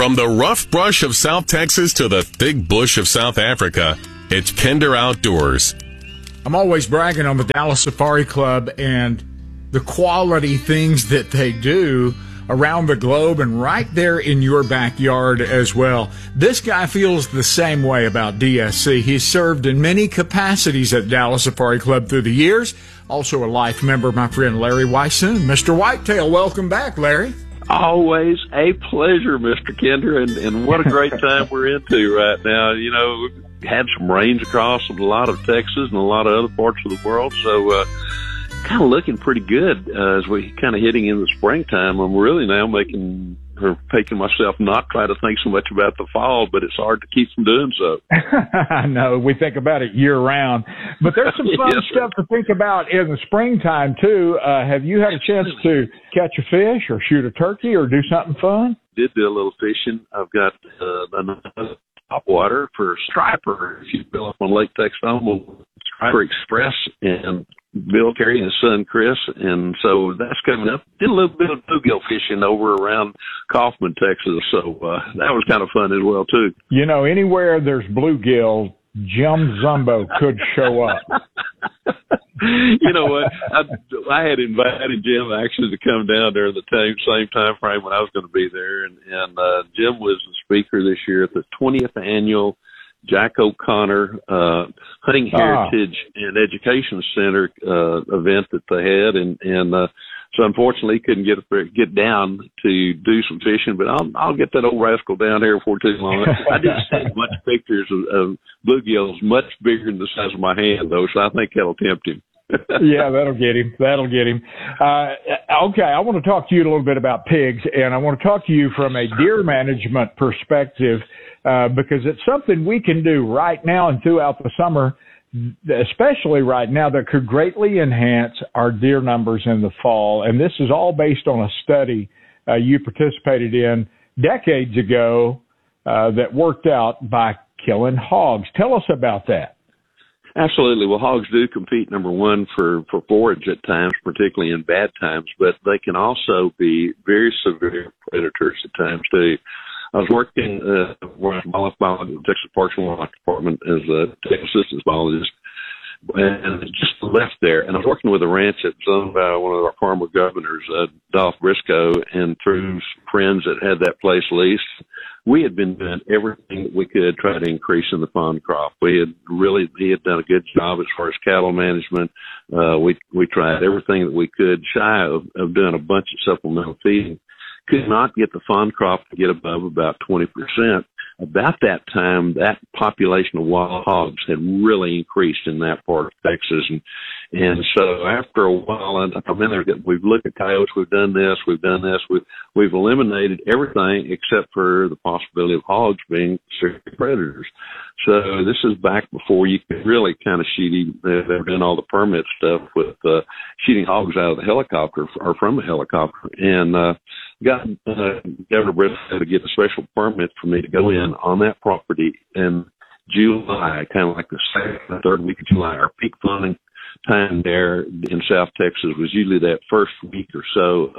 From the rough brush of South Texas to the thick bush of South Africa, it's Kinder Outdoors. I'm always bragging on the Dallas Safari Club and the quality things that they do around the globe and right there in your backyard as well. This guy feels the same way about DSC. He's served in many capacities at Dallas Safari Club through the years. Also a life member, my friend Larry Weishuhn. Mr. Whitetail, welcome back, Larry. Always a pleasure, Mr. Kinder, and what a great time we're into right now. You know, we've had some rains across a lot of Texas and a lot of other parts of the world, so kind of looking pretty good as we kind of hitting in the springtime. I'm really now making myself not try to think so much about the fall, but it's hard to keep from doing so. I know. We think about it year round. But there's some fun Yes, stuff to think about in the springtime, too. Have you had a chance to catch a fish or shoot a turkey or do something fun? Did do a little fishing. I've got another top water for striper. If you bill up on Lake Texoma, Striper Express, and Bill Terry and his son Chris, and so that's coming up. Did a little bit of bluegill fishing over around Kaufman, Texas, so that was kind of fun as well too. You know, anywhere there's bluegill, Jim Zumbo could show up. You know what? I had invited Jim actually to come down there in the same time frame when I was going to be there, and Jim was the speaker this year at the 20th annual Jack O'Connor Hunting Heritage and Education Center event that they had, and so unfortunately couldn't get down to do some fishing, but I'll get that old rascal down here before too long. I didn't see much pictures of bluegills much bigger than the size of my hand though, so I think that'll tempt him. Yeah, that'll get him. Okay, I want to talk to you a little bit about pigs, and I want to talk to you from a deer management perspective because it's something we can do right now and throughout the summer, especially right now, that could greatly enhance our deer numbers in the fall. And this is all based on a study you participated in decades ago that worked out by killing hogs. Tell us about that. Absolutely. Well, hogs do compete, number one, for forage at times, particularly in bad times, but they can also be very severe predators at times, too. I was working with the Texas Parks and Wildlife Department as a technical assistance biologist, and just left there. And I was working with a ranch that's owned by one of our former governors, Dolph Briscoe, and through friends that had that place leased, we had been doing everything that we could try to increase in the fawn crop. He had done a good job as far as cattle management. We tried everything that we could, shy of doing a bunch of supplemental feeding. Could not get the fawn crop to get above about 20%. About that time, that population of wild hogs had really increased in that part of Texas. And so after a while, I've been there, we've looked at coyotes, we've done this, we've eliminated everything except for the possibility of hogs being serious predators. So this is back before you could really kind of shoot, they've done all the permit stuff with shooting hogs out of the helicopter or from a helicopter. And got Governor Briscoe to get a special permit for me to go in on that property in July, kind of like the second or third week of July. Our peak fawning time there in South Texas was usually that first week or so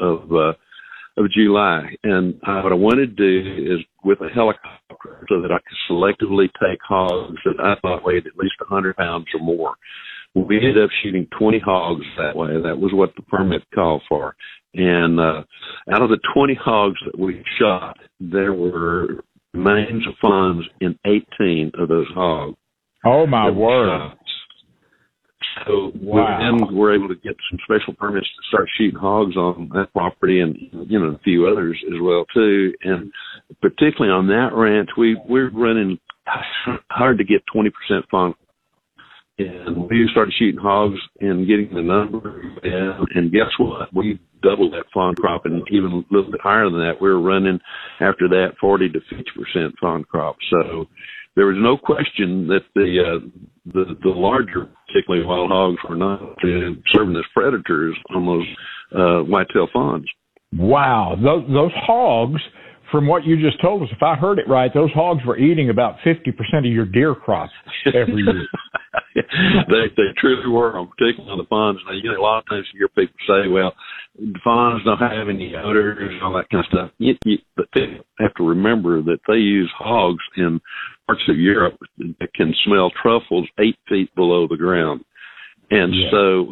of July. And what I wanted to do is with a helicopter so that I could selectively take hogs that I thought weighed at least 100 pounds or more. We ended up shooting 20 hogs that way. That was what the permit called for. And out of the 20 hogs that we shot, there were remains of fawns in 18 of those hogs. Oh, my word. So wow. Then we're able to get some special permits to start shooting hogs on that property and, a few others as well, too. And particularly on that ranch, we're running hard to get 20% fawn. And we started shooting hogs and getting the number down. And guess what? We doubled that fawn crop, and even a little bit higher than that. We were running after that 40 to 50% fawn crop. So there was no question that the larger, particularly wild hogs, were not serving as predators on those whitetail fawns. Wow, those hogs. From what you just told us, if I heard it right, those hogs were eating about 50% of your deer crop every year. They truly were, particularly on the fawns. Now, a lot of times you hear people say, well, the fawns don't have any odors and all that kind of stuff. But they have to remember that they use hogs in parts of Europe that can smell truffles 8 feet below the ground. And so